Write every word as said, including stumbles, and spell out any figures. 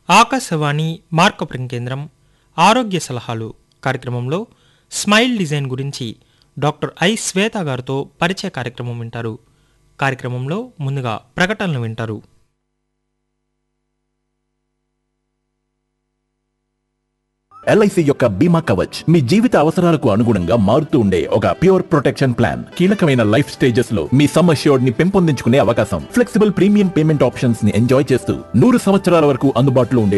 ఆకాశవాణి మార్కపురం కేంద్రం ఆరోగ్య సలహాలు కార్యక్రమంలో స్మైల్ డిజైన్ గురించి డాక్టర్ ఐ శ్వేత గారితో పరిచయ కార్యక్రమం వింటారు. కార్యక్రమంలో ముందుగా ప్రకటనలు వింటారు. ఎల్ఐసి యొక్క బీమా కవచ్ మీ జీవిత అవసరాలకు అనుగుణంగా మారుతూ ఉండే ఒక ప్యూర్ ప్రొటెక్షన్ ప్లాన్. కీలకమైన లైఫ్ స్టేజెస్ లో మీ సమ్ అష్యూర్డ్ ని పెంపొందించుకునే అవకాశం, ఫ్లెక్సిబుల్ ప్రీమియం పేమెంట్ ఆప్షన్స్ ని ఎంజాయ్ చేస్తూ నూరు సంవత్సరాల వరకు అందుబాటులో ఉండే